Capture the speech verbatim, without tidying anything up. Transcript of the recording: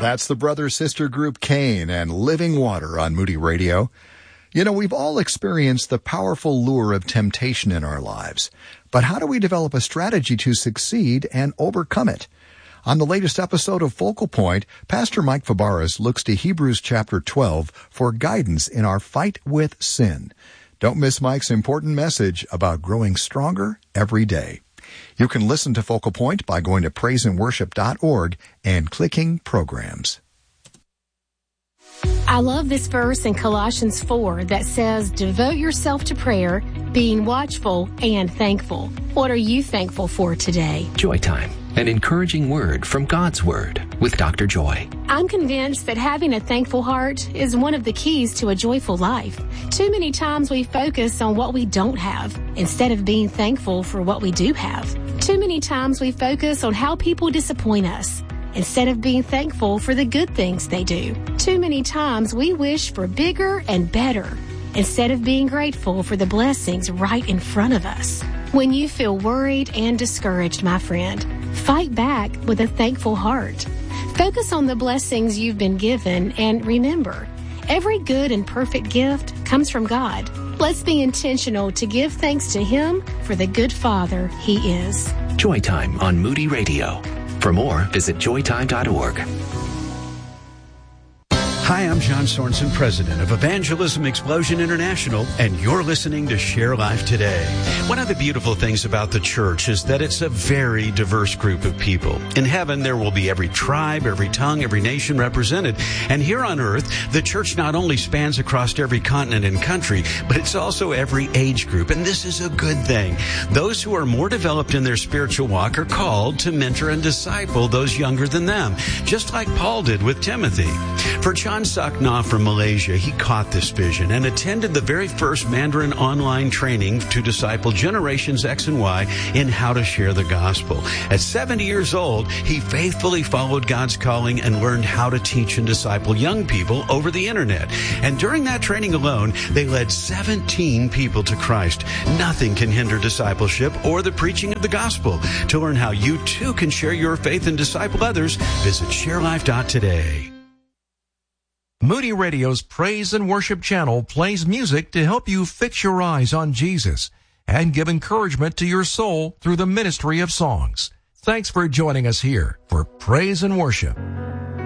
That's the brother-sister group Cain and Living Water on Moody Radio. You know, we've all experienced the powerful lure of temptation in our lives. But how do we develop a strategy to succeed and overcome it? On the latest episode of Focal Point, Pastor Mike Fabarez looks to Hebrews chapter twelve for guidance in our fight with sin. Don't miss Mike's important message about growing stronger every day. You can listen to Focal Point by going to praise and worship dot org and clicking Programs. I love this verse in Colossians four that says, devote yourself to prayer, being watchful and thankful. What are you thankful for today? Joy Time, an encouraging word from God's Word with Doctor Joy. I'm convinced that having a thankful heart is one of the keys to a joyful life. Too many times we focus on what we don't have instead of being thankful for what we do have. Too many times we focus on how people disappoint us instead of being thankful for the good things they do. Too many times we wish for bigger and better instead of being grateful for the blessings right in front of us. When you feel worried and discouraged, my friend, fight back with a thankful heart. Focus on the blessings you've been given and remember, every good and perfect gift comes from God. Let's be intentional to give thanks to Him for the good Father He is. Joy Time on Moody Radio. For more, visit joy time dot org. Hi, I'm John Sorensen, president of Evangelism Explosion International, and you're listening to Share Life Today. One of the beautiful things about the church is that it's a very diverse group of people. In heaven, there will be every tribe, every tongue, every nation represented. And here on earth, the church not only spans across every continent and country, but it's also every age group. And this is a good thing. Those who are more developed in their spiritual walk are called to mentor and disciple those younger than them, just like Paul did with Timothy. For John Sakna from Malaysia, he caught this vision and attended the very first Mandarin online training to disciple generations X and Y in how to share the gospel. At seventy years old, he faithfully followed God's calling and learned how to teach and disciple young people over the internet. And during that training alone, they led seventeen people to Christ. Nothing can hinder discipleship or the preaching of the gospel. To learn how you too can share your faith and disciple others, visit share life dot today. Moody Radio's Praise and Worship channel plays music to help you fix your eyes on Jesus and give encouragement to your soul through the ministry of songs. Thanks for joining us here for Praise and Worship.